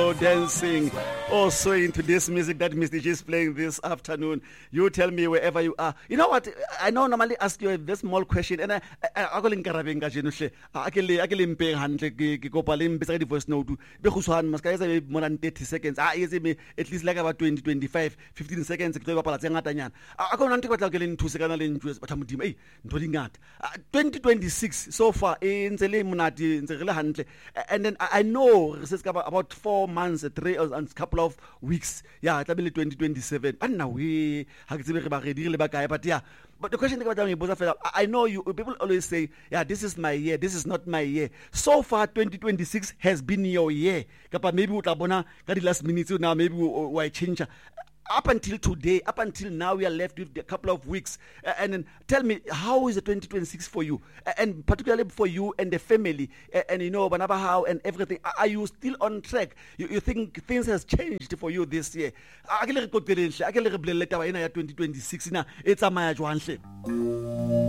slow dancing, or swaying to this music that Mr. G is playing this afternoon. You tell me wherever you are. You know what? I know normally ask you a very small question, and I go linkarabeng ka jeno hle. A ke le mpe hantle ke kopa le mpetsa di voice note. Be khuswana maska etsa more than 30 seconds. Etse me at least like about 20, 25, 15 seconds ke tlo bapala tse ngata nyana. A go nna ntse ke le nthuse kana le ntse batla modimo. Ntho di ngata. 2026 so far ntse le monate ntse re le hantle. And then I know it's about 4 months, 3 and a couple of weeks. Yeah, it's 2027. And now we but yeah. But the question I know you people always say, yeah, this is my year, this is not my year. So far 2026 has been your year. Maybe the last minute now, maybe why change. Up until today, up until now, we are left with a couple of weeks. And then tell me, how is the 2026 for you? And particularly for you and the family. And you know, how and everything. Are you still on track? You think things has changed for you this year? I can 2026. It's a